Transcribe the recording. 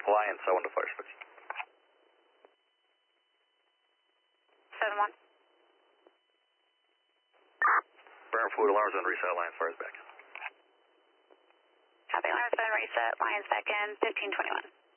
Lion 7 to Firespace. 7-1. Burn fluid alarms and reset, Lion fires back. Copy, alarms been reset, Lions back in, 1521.